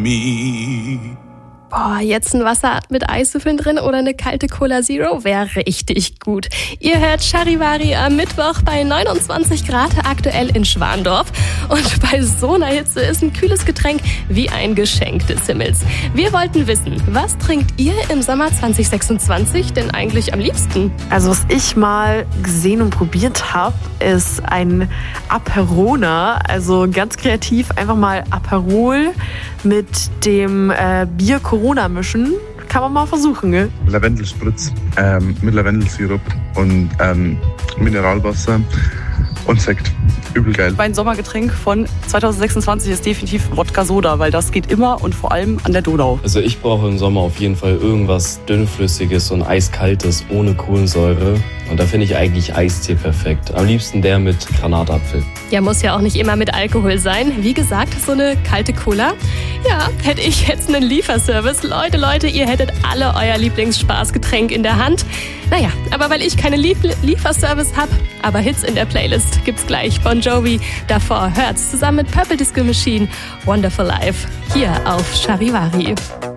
me. Boah, jetzt ein Wasser mit Eiswürfeln drin oder eine kalte Cola Zero wäre richtig gut. Ihr hört Charivari am Mittwoch bei 29 Grad aktuell in Schwandorf. Und bei so einer Hitze ist ein kühles Getränk wie ein Geschenk des Himmels. Wir wollten wissen, was trinkt ihr im Sommer 2026 denn eigentlich am liebsten? Also was ich mal gesehen und probiert habe, ist ein Aperona. Also ganz kreativ einfach mal Aperol mit dem Bier Corona mischen. Kann man mal versuchen, gell? Lavendelspritz mit Lavendelsirup und Mineralwasser und Sekt. Übel geil. Mein Sommergetränk von 2026 ist definitiv Wodka Soda, weil das geht immer und vor allem an der Donau. Also ich brauche im Sommer auf jeden Fall irgendwas Dünnflüssiges und Eiskaltes ohne Kohlensäure. Und da finde ich eigentlich Eistee perfekt. Am liebsten der mit Granatapfel. Ja, muss ja auch nicht immer mit Alkohol sein. Wie gesagt, so eine kalte Cola. Ja, hätte ich jetzt einen Lieferservice. Leute, ihr hättet alle euer Lieblingsspaßgetränk in der Hand. Naja, aber weil ich keine Lieferservice habe, aber Hits in der Playlist gibt's gleich. Bon Jovi, davor hört's zusammen mit Purple Disco Machine, Wonderful Life, hier auf Charivari.